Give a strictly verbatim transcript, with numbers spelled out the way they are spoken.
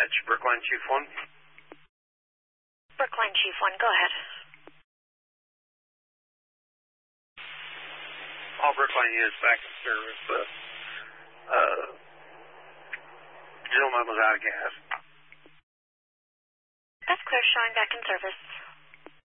dispatch, Brookline Chief one. Brookline Chief one, go ahead. All Brookline units back in service. Uh, uh, gentleman was out of gas. That's clear, showing back in service.